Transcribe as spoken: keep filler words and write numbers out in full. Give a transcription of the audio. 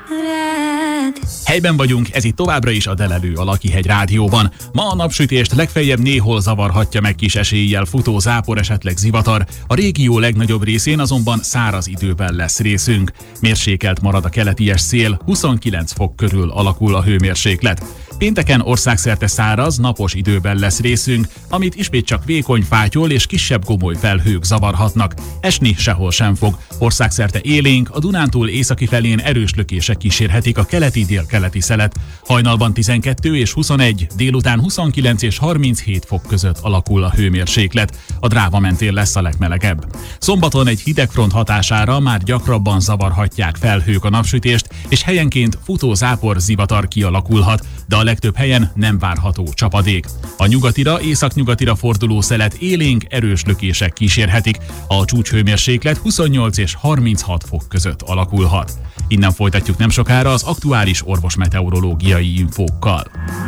Helyben vagyunk, ez itt továbbra is a Delelő a Lakihegy rádióban. Ma a napsütést legfeljebb néhol zavarhatja meg kis eséllyel futó zápor, esetleg zivatar. A régió legnagyobb részén azonban száraz időben lesz részünk. Mérsékelt marad a keleties szél, huszonkilenc fok körül alakul a hőmérséklet. Pénteken országszerte száraz, napos időben lesz részünk, amit ismét csak vékony fátyol és kisebb gomoly felhők zavarhatnak. Esni sehol sem fog. Országszerte élénk, a Dunántúl északi felén erős lökések kísérhetik a keleti-délkeleti szelet. Hajnalban tizenkettő és huszonegy, délután huszonkilenc és harminchét fok között alakul a hőmérséklet. A Dráva mentén lesz a legmelegebb. Szombaton egy hidegfront hatására már gyakrabban zavarhatják felhők a napsütést, és helyenként futó zápor, zivatar kialakulhat, de a legtöbb helyen nem várható csapadék. A nyugatira, északnyugatira forduló szelet élénk, erős lökések kísérhetik. A csúcshőmérséklet huszonnyolc és harminchat fok között alakulhat. Innen folytatjuk nem sokára az aktuális orvosmeteorológiai infókkal.